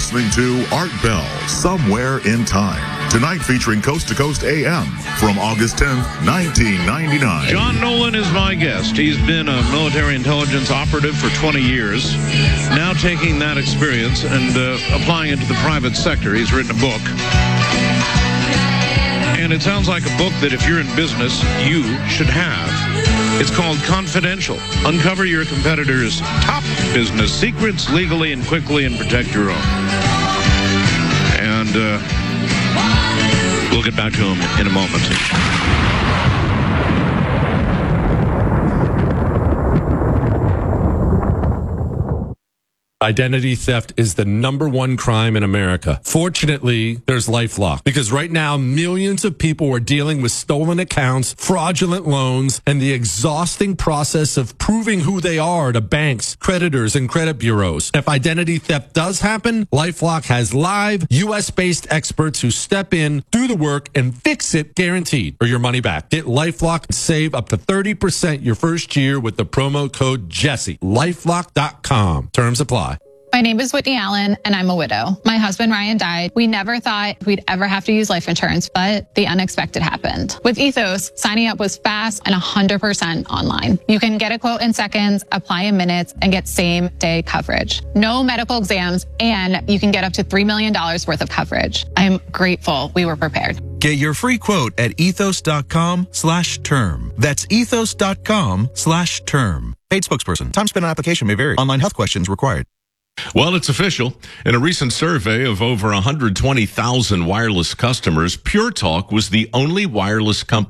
listening to Art Bell, Somewhere in Time. Tonight featuring Coast to Coast AM from August 10th, 1999. John Nolan is my guest. He's been a military intelligence operative for 20 years. Now taking that experience and applying it to the private sector. He's written a book. And it sounds like a book that if you're in business, you should have. It's called Confidential. Uncover your competitors' top business secrets legally and quickly and protect your own. And we'll get back to him in a moment. Identity theft is the #1 crime in America. Fortunately, there's LifeLock, because right now millions of people are dealing with stolen accounts, fraudulent loans, and the exhausting process of proving who they are to banks, creditors, and credit bureaus. If identity theft does happen, LifeLock has live US-based experts who step in, do the work, and fix it guaranteed, or your money back. Get LifeLock and save up to 30% your first year with the promo code Jesse. LifeLock.com. Terms apply. My name is Whitney Allen, and I'm a widow. My husband, Ryan, died. We never thought we'd ever have to use life insurance, but the unexpected happened. With Ethos, signing up was fast and 100% online. You can get a quote in seconds, apply in minutes, and get same-day coverage. No medical exams, and you can get up to $3 million worth of coverage. I'm grateful we were prepared. Get your free quote at ethos.com/term. That's ethos.com/term. Paid spokesperson. Time spent on application may vary. Online health questions required. Well, it's official. In a recent survey of over 120,000 wireless customers, Pure Talk was the only wireless company